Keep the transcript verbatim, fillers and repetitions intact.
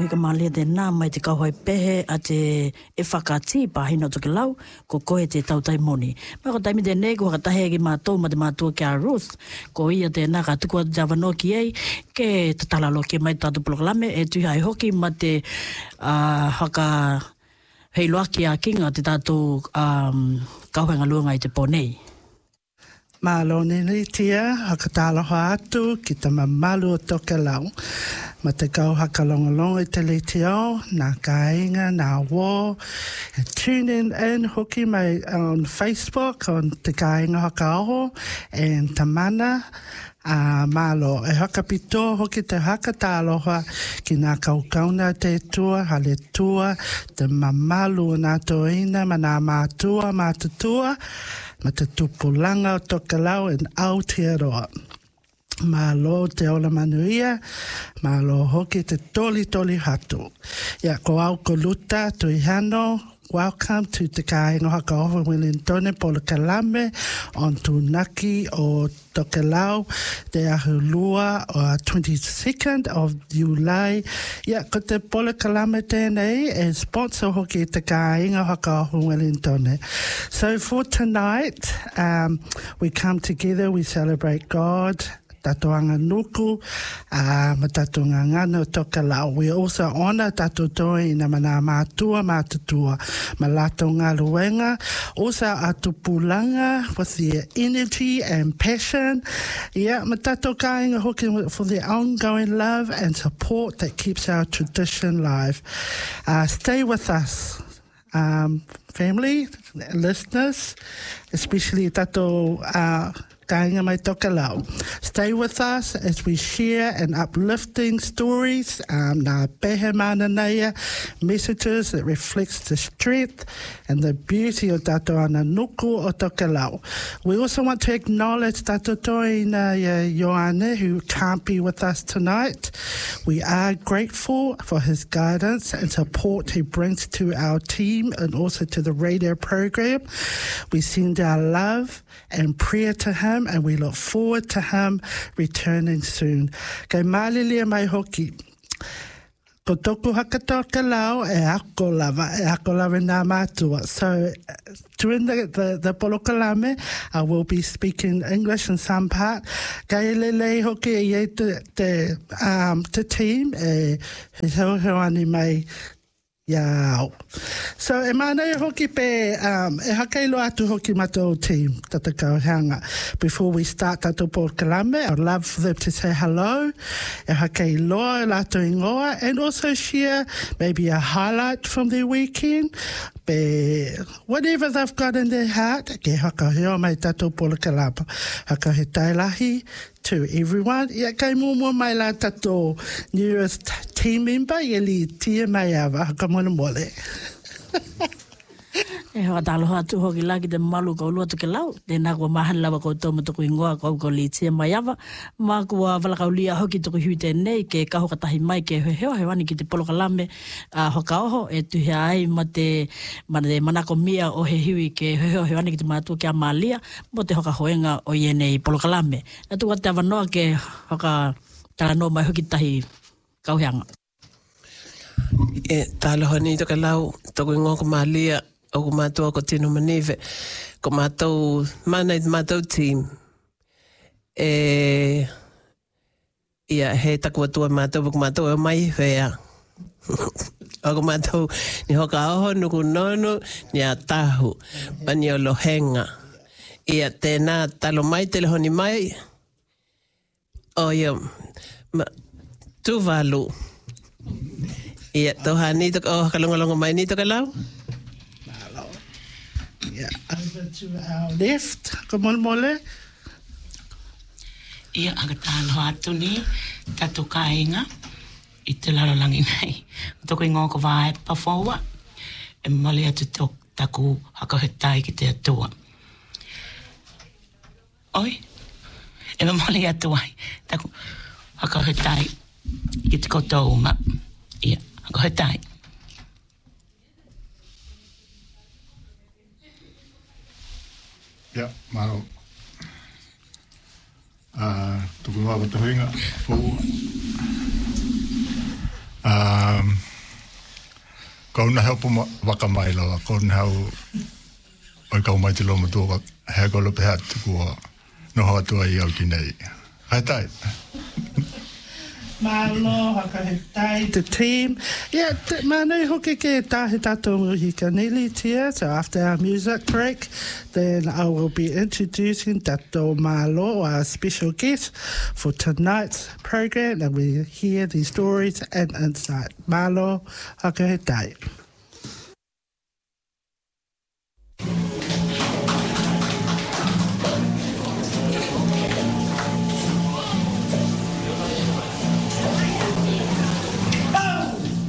hi ka malia te nā mai te kauhoi pehe a te e whakati pāhina toke lau, ko koe te tautai moni. Mai ko taimi te nei, ko hakatahe ki mātou ma te mātua ki a Ruth, ko ia te nā ka tukua te Javano ki ei, ke te talalo ki mai tātu polokalame, e tuhi ai hoki ma te uh, haka heiloa ki a kinga te tātou um, kauhenga luanga i te pōnei. Malo nini tia, hakataloha atu, ki ta mamalu o toke lau. Ma te kau hakalongolongo i te le tio, nā kāinga, nā wō. Tune in, in hoki mai on Facebook, on te kāinga hakaoho, and tamana. Uh, malo, e hakapito hoki te hakataloha ki nā kaukauna te tua, hale tua, te mamalu o nā toina, ma nā mātua, mātutua, ma te tupulanga o toka lau en Aotearoa. Malo te ola manuia, malo hoki te toli toli hatu. Ia ko au ko luta tui hano, welcome to Te Kāinga Hakaoho Wellington Polokalame on Tunaki o Tokelau, Te Ahulua o twenty-second of July. Ia ko te Polokalame tēnei e sponsor hoki Te Kāinga Hakaoho Wellington. So for tonight, um, we come together, we celebrate God, Tatoanga nuku, uh, ma tatunga ngana o Tokelau. We also honour tato toi ina mana mātua mātutua, ma lato ngā luenga, also atupulanga with their energy and passion. Yeah, ma tato kāinga hoki for their ongoing love and support that keeps our tradition live. Uh, stay with us. Um, family, listeners, especially tato uh, Kāinga mai Tokelau. Stay with us as we share and uplifting stories, um, nā pehe mānanaia, messages that reflects the strength and the beauty of Tato ana nuku o Tokelau. We also want to acknowledge Tato Toina Ioane, who can't be with us tonight. We are grateful for his guidance and support he brings to our team and also to the radio program. We send our love and prayer to him, and we look forward to him returning soon. Kei mālilia mai hoki. Ko toku hakatoka lau e ako lava, e ako lava nā mātua. So during the, the, the Polokalame, I will be speaking English in some part. Kei lelei hoki e e te, te, um, te team, e he hauhauani mai Yao. So e mana e hoki pe, um, e hakailo atu hoki matou team, tata kauhanga. Before we start tato Polokalame, I'd love for them to say hello, e hakailoa e lato ingoa, and also share maybe a highlight from their weekend, pe whatever they've got in their heart, ke hakaheo mai tato Polokalame. Hakahe tailahi to everyone. Ia kai mumu mai la tato newest team member, ia li tia mai awa, haka mona mole. E hoa taloha atu hoki laki te malu ka ulua tuke lau, tēnā kua mahan lawa kau tōma tuku ingoa kau kau li tia mai awa, mā kua walakaulia hoki tuku hui tēnei, ke kaho katahi mai ke heo hewani ki te Polokalame uh, hoka oho, e tuhi ai ma te, ma te manako mia o he hiwi ke heo hewani ki te mātua ki a Mālia, mo te hoka hoenga o ienei Polokalame. E tu te awanoa ke hoka talanoa mai hoki tahi kauheanga. E taloha ni toka lau, toku ingoa ko Mālia, o ko mātua ko tino manive, ko mātou, mana i mātou team. E, ia, he taku atua mātou, ko mātou e mai whea. O ko mātou, ni hoka oho, nuku nono, ni a tahu, mani o lohenga. Ia, tēnā talo mai, telehoni mai, o ia, ma, tuvalu. Ia, toha ni toka, o kalonga-longa mai ni toka lau? Yeah, over to our left. Come on, Mole. Ia, agatalo atu ni, Tato Kāinga, i te laralangi nei. Toko ingoa ko vae pafoua, e mole atu tok taku hakahetai ki te atua. Oi, e me mole atu ai, taku hakahetai ki te kotouma. Ia, hakahetai. Ja, maro. Uh, tuku ngā wata huinga. Fō. Um, Kauna helpo waka mai lawa, kauna hau oi kau mai te loma tua hea kolo pe hatu kua noho atua i au ki nei. Hai tai. Malo, haka he tai, the team. Yeah, t- manu hoki ke tahi tato muhi ka nili tia. So after our music break, then I will be introducing Tato Malo, our special guest for tonight's program, and we hear the stories and insight. Malo, haka he tai.